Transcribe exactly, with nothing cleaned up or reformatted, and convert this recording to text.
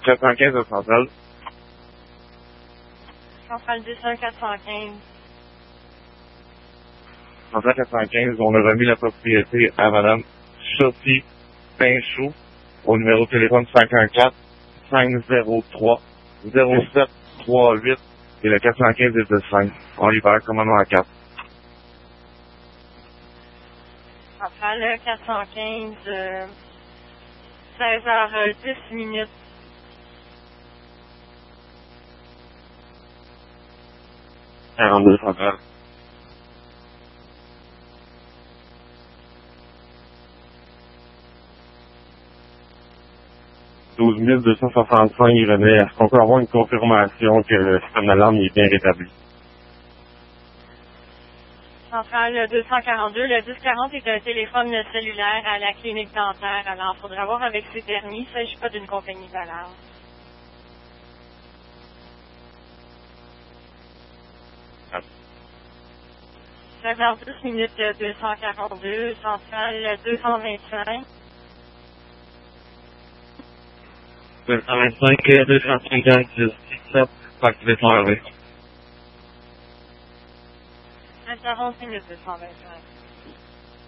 quatre cent quinze de Centrale. Centrale deux cents quatre cent quinze. Centrale quatre cent quinze, on a remis la propriété à Madame Sophie Pinchot au numéro de téléphone cinq un quatre, cinq zéro trois, zéro sept trois huit et le quatre cent quinze est de cinq. On libère commandement à quatre. Centrale quatre cent quinze, euh, seize heures dix minutes. quarante-deux Centrale. douze mille deux cent soixante-cinq, il remet. Est-ce qu'on peut avoir une confirmation que le système d'alarme est bien rétabli? Centrale deux cent quarante-deux, le dix quarante est un téléphone cellulaire à la clinique dentaire. Alors, il faudra voir avec ces permis. Il ne s'agit pas d'une compagnie d'alarme. Ah. seize heures dix minutes deux cent quarante-deux, centrale deux cent vingt-cinq. deux cent vingt-cinq, deux cent cinquante, dix-sept, activé son R V. quarante minutes deux cent vingt-cinq.